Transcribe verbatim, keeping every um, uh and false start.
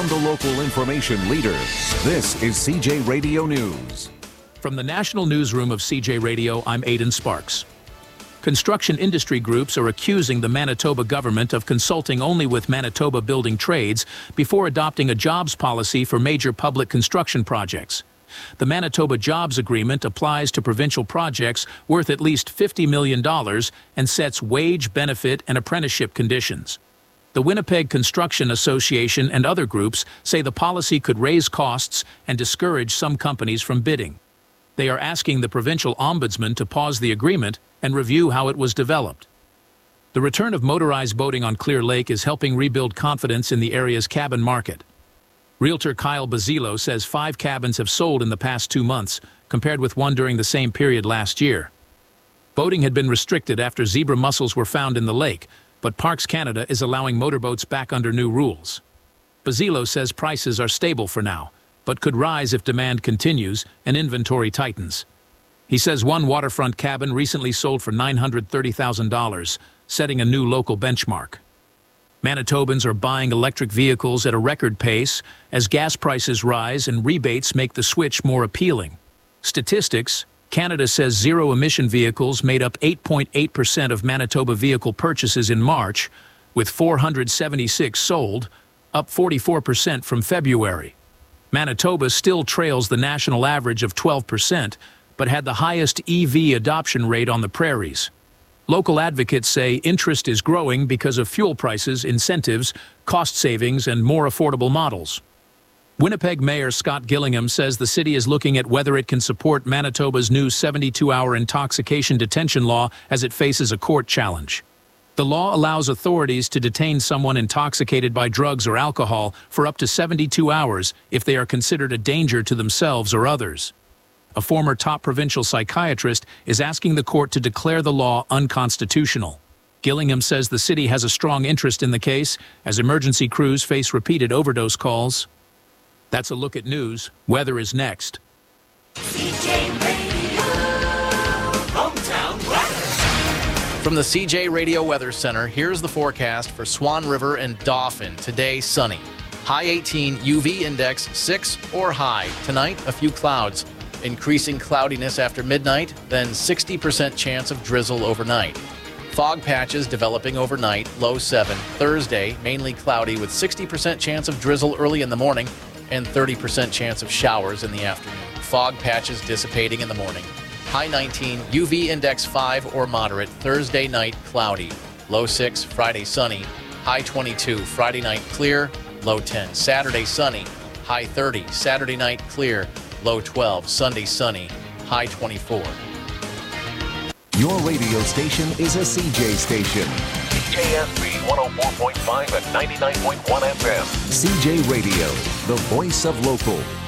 from the local information leader. This is C J Radio News. From the National Newsroom of C J Radio, I'm Aidan Sparks. Construction industry groups are accusing the Manitoba government of consulting only with Manitoba Building Trades before adopting a jobs policy for major public construction projects. The Manitoba Jobs Agreement applies to provincial projects worth at least fifty million dollars and sets wage, benefit, and apprenticeship conditions. The Winnipeg Construction Association and other groups say the policy could raise costs and discourage some companies from bidding. They are asking the provincial ombudsman to pause the agreement and review how it was developed. The return of motorized boating on Clear Lake is helping rebuild confidence in the area's cabin market. Realtor Kyle Bazilo says five cabins have sold in the past two months, compared with one during the same period last year. Boating had been restricted after zebra mussels were found in the lake, but Parks Canada is allowing motorboats back under new rules. Bazilo says prices are stable for now, but could rise if demand continues and inventory tightens. He says one waterfront cabin recently sold for nine hundred thirty thousand dollars, setting a new local benchmark. Manitobans are buying electric vehicles at a record pace as gas prices rise and rebates make the switch more appealing. Statistics: Canada says zero-emission vehicles made up eight point eight percent of Manitoba vehicle purchases in March, with four hundred seventy-six sold, up forty-four percent from February. Manitoba still trails the national average of twelve percent, but had the highest E V adoption rate on the prairies. Local advocates say interest is growing because of fuel prices, incentives, cost savings, and more affordable models. Winnipeg Mayor Scott Gillingham says the city is looking at whether it can support Manitoba's new seventy-two hour intoxication detention law as it faces a court challenge. The law allows authorities to detain someone intoxicated by drugs or alcohol for up to seventy-two hours if they are considered a danger to themselves or others. A former top provincial psychiatrist is asking the court to declare the law unconstitutional. Gillingham says the city has a strong interest in the case as emergency crews face repeated overdose calls. That's a look at news. Weather is next. C J Radio, hometown weather. From the C J Radio Weather Center, here's the forecast for Swan River and Dauphin. Today, sunny. High eighteen, U V index six or high. Tonight, a few clouds. Increasing cloudiness after midnight, then sixty percent chance of drizzle overnight. Fog patches developing overnight, low seven. Thursday, mainly cloudy with sixty percent chance of drizzle early in the morning and thirty percent chance of showers in the afternoon. Fog patches dissipating in the morning. High nineteen, U V index five or moderate. Thursday night, cloudy. Low six, Friday sunny. High twenty-two, Friday night clear. Low ten, Saturday sunny. High thirty, Saturday night clear. Low twelve, Sunday sunny, high twenty-four. Your radio station is a C J station. K S B one oh four point five and ninety-nine point one F M. C J Radio, the voice of local.